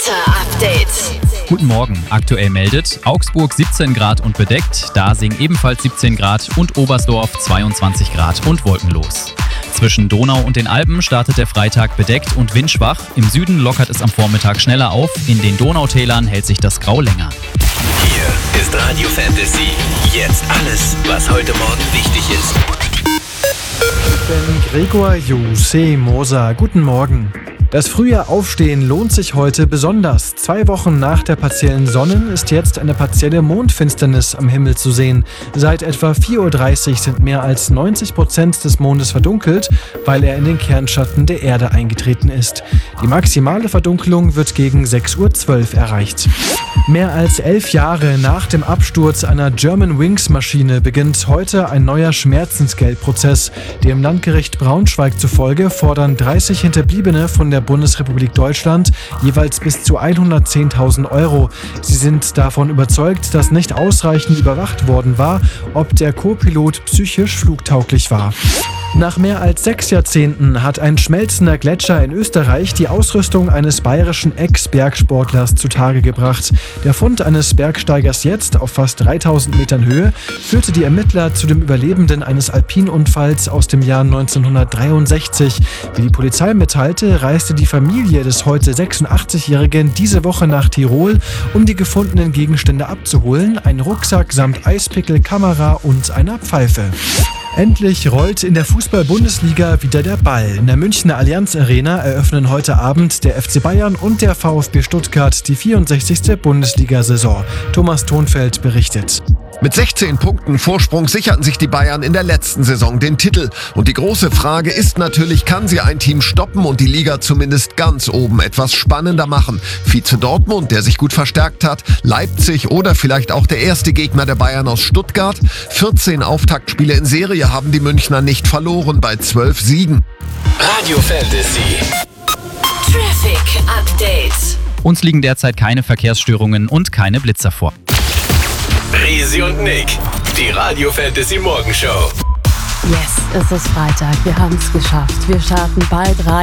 Update. Guten Morgen. Aktuell meldet Augsburg 17 Grad und bedeckt, Dasing ebenfalls 17 Grad und Oberstdorf 22 Grad und wolkenlos. Zwischen Donau und den Alpen startet der Freitag bedeckt und windschwach. Im Süden lockert es am Vormittag schneller auf. In den Donautälern hält sich das Grau länger. Hier ist Radio Fantasy. Jetzt alles, was heute Morgen wichtig ist. Ich bin Gregor Jose Moser. Guten Morgen. Das frühe Aufstehen lohnt sich heute besonders. 2 Wochen nach der partiellen Sonnen- ist jetzt eine partielle Mondfinsternis am Himmel zu sehen. Seit etwa 4:30 Uhr sind mehr als 90% des Mondes verdunkelt, weil er in den Kernschatten der Erde eingetreten ist. Die maximale Verdunkelung wird gegen 6:12 Uhr erreicht. Mehr als 11 Jahre nach dem Absturz einer Germanwings-Maschine beginnt heute ein neuer Schmerzensgeldprozess. Dem Landgericht Braunschweig zufolge fordern 30 Hinterbliebene von der Bundesrepublik Deutschland jeweils bis zu 110.000 Euro. Sie sind davon überzeugt, dass nicht ausreichend überwacht worden war, ob der Co-Pilot psychisch flugtauglich war. Nach mehr als 6 Jahrzehnten hat ein schmelzender Gletscher in Österreich die Ausrüstung eines bayerischen Ex-Bergsportlers zutage gebracht. Der Fund eines Bergsteigers jetzt auf fast 3000 Metern Höhe führte die Ermittler zu dem Überlebenden eines Alpinunfalls aus dem Jahr 1963. Wie die Polizei mitteilte, reiste die Familie des heute 86-Jährigen diese Woche nach Tirol, um die gefundenen Gegenstände abzuholen, ein Rucksack samt Eispickel, Kamera und einer Pfeife. Endlich rollt in der Fußball-Bundesliga wieder der Ball. In der Münchner Allianz Arena eröffnen heute Abend der FC Bayern und der VfB Stuttgart die 64. Bundesliga-Saison. Thomas Thonfeld berichtet. Mit 16 Punkten Vorsprung sicherten sich die Bayern in der letzten Saison den Titel. Und die große Frage ist natürlich, kann sie ein Team stoppen und die Liga zumindest ganz oben etwas spannender machen? Vize Dortmund, der sich gut verstärkt hat, Leipzig oder vielleicht auch der erste Gegner der Bayern aus Stuttgart. 14 Auftaktspiele in Serie haben die Münchner nicht verloren bei 12 Siegen. Radio Fantasy. Traffic Update. Uns liegen derzeit keine Verkehrsstörungen und keine Blitzer vor. Risi und Nick, die Radio Fantasy Morgenshow. Yes, es ist Freitag. Wir haben es geschafft. Wir starten bald rein.